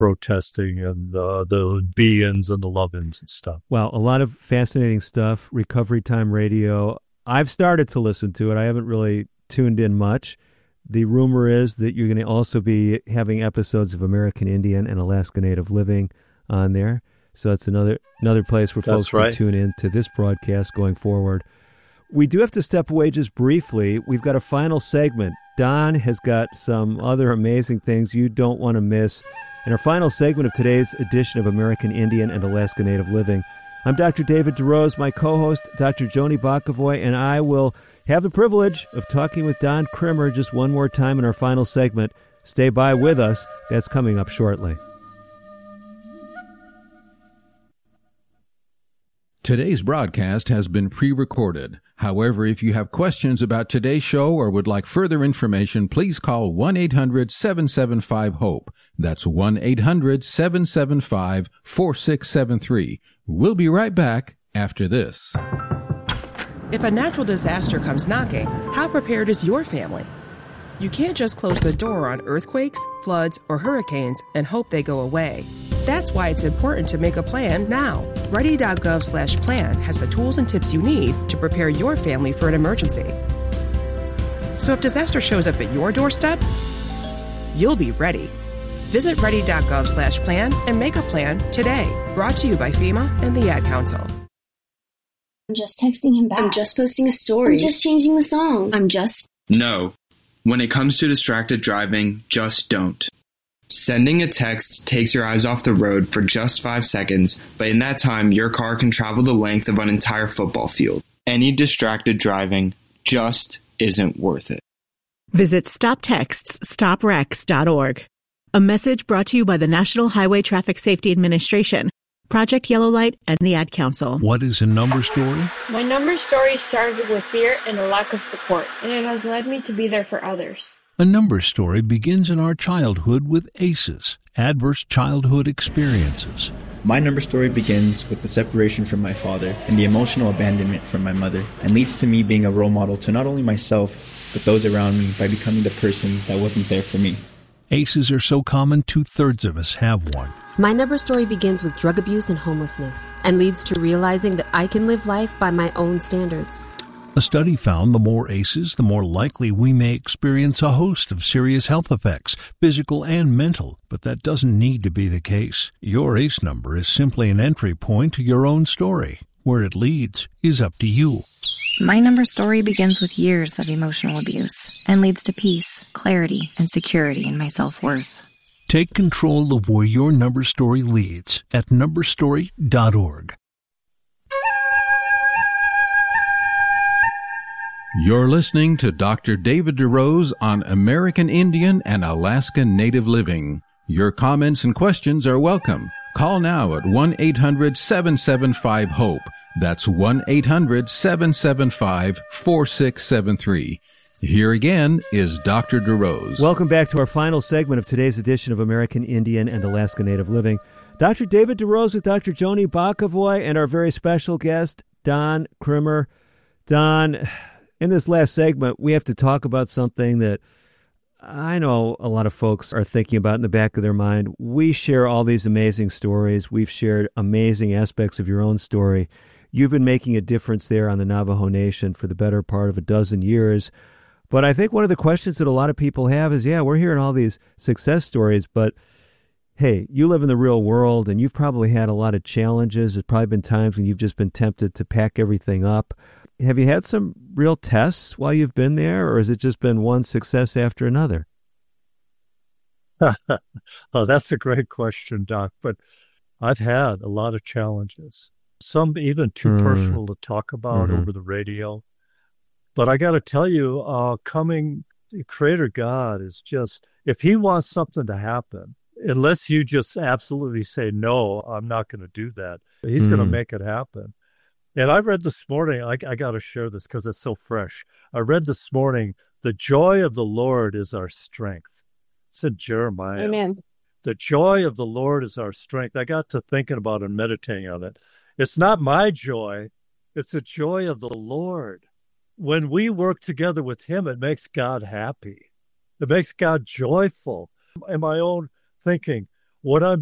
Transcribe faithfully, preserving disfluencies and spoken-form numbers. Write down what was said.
protesting and uh, the be-ins and the love-ins and stuff. Well, a lot of fascinating stuff, Recovery Time Radio. I've started to listen to it. I haven't really tuned in much. The rumor is that you're going to also be having episodes of American Indian and Alaska Native Living on there. So that's another another place where That's folks right. can tune in to this broadcast going forward. We do have to step away just briefly. We've got a final segment. Don has got some other amazing things you don't want to miss. In our final segment of today's edition of American Indian and Alaska Native Living, I'm Doctor David DeRose. My co-host, Doctor Joni Bakavoy, and I will have the privilege of talking with Don Krimmer just one more time in our final segment. Stay by with us. That's coming up shortly. Today's broadcast has been pre-recorded. However, if you have questions about today's show or would like further information, please call one eight hundred seven seven five HOPE. That's one eight hundred seven seven five four six seven three. We'll be right back after this. If a natural disaster comes knocking, how prepared is your family? You can't just close the door on earthquakes, floods, or hurricanes and hope they go away. That's why it's important to make a plan now. Ready.gov slash plan has the tools and tips you need to prepare your family for an emergency. So if disaster shows up at your doorstep, you'll be ready. Visit ready.gov slash plan and make a plan today. Brought to you by FEMA and the Ad Council. I'm just texting him back. I'm just posting a story. I'm just changing the song. I'm just... No. When it comes to distracted driving, just don't. Sending a text takes your eyes off the road for just five seconds, but in that time, your car can travel the length of an entire football field. Any distracted driving just isn't worth it. Visit stop texts stop wrecks dot org. A message brought to you by the National Highway Traffic Safety Administration, Project Yellow Light, and the Ad Council. What is a number story? My number story started with fear and a lack of support, and it has led me to be there for others. A number story begins in our childhood with A C Es, adverse childhood experiences. My number story begins with the separation from my father and the emotional abandonment from my mother, and leads to me being a role model to not only myself, but those around me by becoming the person that wasn't there for me. A C Es are so common, two-thirds of us have one. My number story begins with drug abuse and homelessness, and leads to realizing that I can live life by my own standards. A study found the more A C Es, the more likely we may experience a host of serious health effects, physical and mental, but that doesn't need to be the case. Your A C E number is simply an entry point to your own story. Where it leads is up to you. My number story begins with years of emotional abuse and leads to peace, clarity, and security in my self-worth. Take control of where your number story leads at number story dot org. You're listening to Doctor David DeRose on American Indian and Alaska Native Living. Your comments and questions are welcome. Call now at one eight hundred seven seven five HOPE. That's one eight hundred seven seven five four six seven three. Here again is Doctor DeRose. Welcome back to our final segment of today's edition of American Indian and Alaska Native Living. Doctor David DeRose with Doctor Joni Bakavoy and our very special guest, Don Krimmer. Don, in this last segment, we have to talk about something that I know a lot of folks are thinking about in the back of their mind. We share all these amazing stories. We've shared amazing aspects of your own story. You've been making a difference there on the Navajo Nation for the better part of a dozen years. But I think one of the questions that a lot of people have is, yeah, we're hearing all these success stories, but hey, you live in the real world and you've probably had a lot of challenges. There's probably been times when you've just been tempted to pack everything up. Have you had some real tests while you've been there, or has it just been one success after another? Oh, that's a great question, Doc. But I've had a lot of challenges, some even too mm. personal to talk about mm-hmm. over the radio. But I got to tell you, uh, coming, Creator God is just, if he wants something to happen, unless you just absolutely say, no, I'm not going to do that, he's mm. going to make it happen. And I read this morning, I, I got to share this because it's so fresh. I read this morning, the joy of the Lord is our strength. It's in Jeremiah. Amen. The joy of the Lord is our strength. I got to thinking about it and meditating on it. It's not my joy. It's the joy of the Lord. When we work together with him, it makes God happy. It makes God joyful. In my own thinking, what I'm